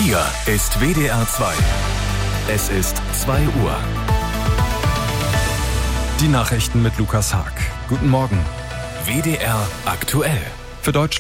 Hier ist WDR 2. Es ist 2 Uhr. Die Nachrichten mit Lukas Haag. Guten Morgen. WDR aktuell. Für Deutschland